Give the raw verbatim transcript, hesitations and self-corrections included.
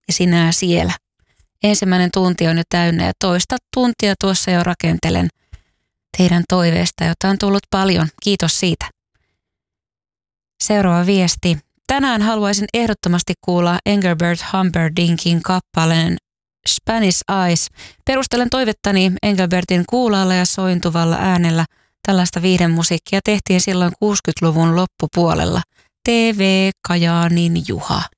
ja sinä siellä. Ensimmäinen tunti on jo täynnä ja toista tuntia tuossa jo rakentelen teidän toiveesta, jota on tullut paljon. Kiitos siitä. Seuraava viesti. Tänään haluaisin ehdottomasti kuulla Engelbert Humperdinkin kappaleen Spanish Eyes. Perustelen toivettani Engelbertin kuulaalla ja sointuvalla äänellä. Tällaista viihdemusiikkia tehtiin silloin kuusikymmentäluvun loppupuolella. T V Kajaanin Juha.